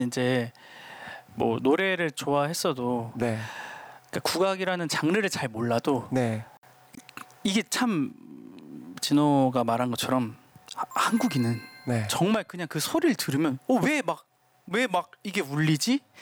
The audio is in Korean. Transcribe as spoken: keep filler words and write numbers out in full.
이제 뭐 노래를 좋아했어도 네. 그러니까 국악이라는 장르를 잘 몰라도 네. 이게 참 진호가 말한 것처럼 하, 한국인은 네. 정말 그냥 그 소리를 들으면 어 왜 막 왜 막 이게 울리지?